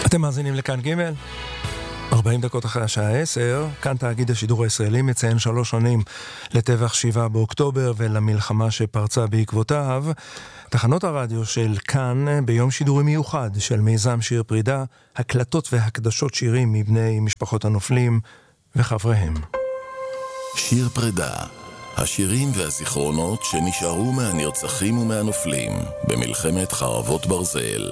אתם מאזינים לכאן ג' 40 דקות אחרי השעה 10, כאן תאגיד השידור הישראלי מציין 3 שנים לטבח 7 באוקטובר ולמלחמה שפרצה בעקבותיו. תחנות הרדיו של כאן ביום שידורי מיוחד של מיזם שיר פרידה, הקלטות והקדשות שירים מבני משפחות הנופלים וחבריהם. שיר פרידה, השירים והזיכרונות שנשארו מהנרצחים ומהנופלים במלחמת חרבות ברזל.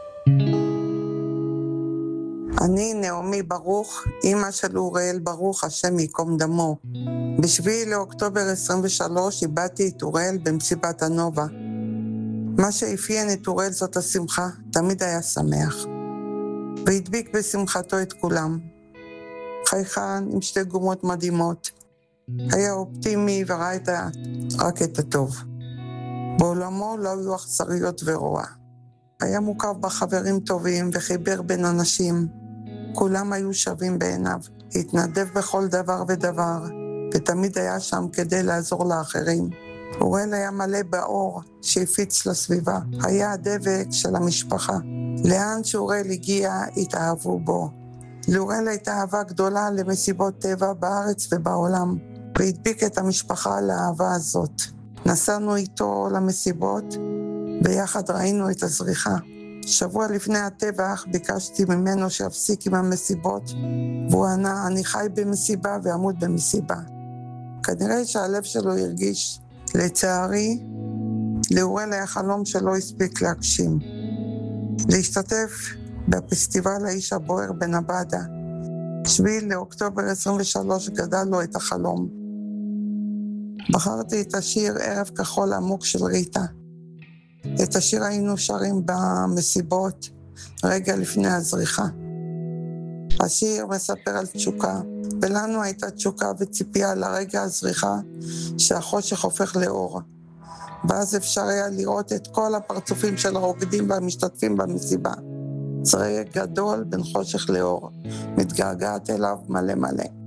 אני נעמי ברוך, אמא של אוראל ברוך, השם יקום דמו. ב7 לאוקטובר 23 איבדתי את אוראל במסיבת הנובה. מה שאפיין את אוראל זאת השמחה, תמיד היה שמח. והדביק בשמחתו את כולם. חייכן עם 2 גומות מדהימות. היה אופטימי וראה רק את הטוב. בעולמו לא היו אכזריות ורוע. היה מוקף בחברים טובים וחיבר בין אנשים. כולם היו שווים בעיניו, התנדב בכל דבר ודבר, ותמיד היה שם כדי לעזור לאחרים. אוראל היה מלא באור שהפיץ לסביבה, היה הדבק של המשפחה. לאן שאוראל הגיע, התאהבו בו. לאוראל הייתה אהבה גדולה למסיבות טבע בארץ ובעולם, והדביק את המשפחה לאהבה הזאת. נסענו איתו למסיבות, ביחד ראינו את הזריחה. שבוע לפני הטבח ביקשתי ממנו שיפסיק עם המסיבות, והוא ענה, אני חי במסיבה ועמוד במסיבה. כנראה שהלב שלו הרגיש. לצערי, לאוראל היה חלום שלא הספיק להגשים. להשתתף בפסטיבל האיש הבוער בנבדה. 7 לאוקטובר 23 גדל לו את החלום. בחרתי את השיר ערב כחול עמוק של ריטה. את השיר היינו שרים במסיבות רגע לפני הזריחה. השיר מספר על תשוקה, ולנו הייתה תשוקה וציפייה לרגע הזריחה שהחושך הופך לאור. ואז אפשר היה לראות את כל הפרצופים של הרוקדים והמשתתפים במסיבה. זה רגע גדול בין חושך לאור, מתגעגעת אליו מלא מלא.